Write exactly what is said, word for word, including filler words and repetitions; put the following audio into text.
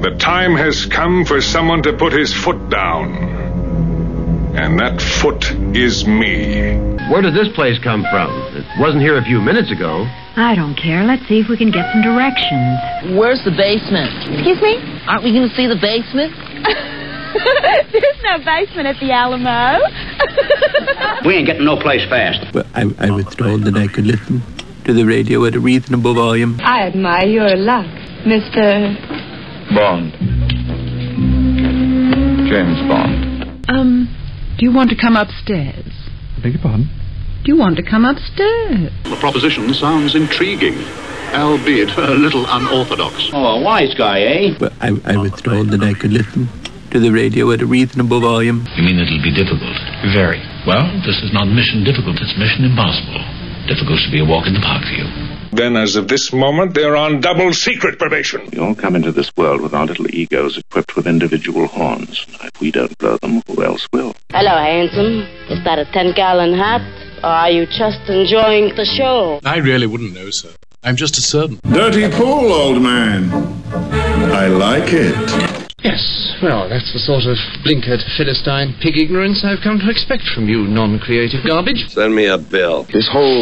The time has come for someone to put his foot down. And that foot is me. Where did this place come from? It wasn't here a few minutes ago. I don't care. Let's see if we can get some directions. Where's the basement? Excuse me? Aren't we going to see the basement? There's no basement at the Alamo. We ain't getting no place fast. Well, I, I was told that I could listen to the radio at a reasonable volume. I admire your luck, Mister Bond. James Bond. Um, do you want to come upstairs? I beg your pardon? Do you want to come upstairs? The proposition sounds intriguing, albeit a little unorthodox. Oh, a wise guy, eh? Well, I, I was told that I could listen to the radio at a reasonable volume. You mean it'll be difficult? Very. Well, this is not mission difficult, it's mission impossible. Difficult to be a walk in the park for you. Then, as of this moment, they're on double secret probation. We all come into this world with our little egos equipped with individual horns. If we don't blow them, who else will? Hello, handsome. Is that a ten-gallon hat, or are you just enjoying the show? I really wouldn't know, sir. I'm just a servant. Dirty pool, old man. I like it. Yes, well, that's the sort of blinkered, Philistine, pig ignorance I've come to expect from you non-creative garbage. Send me a bill. This whole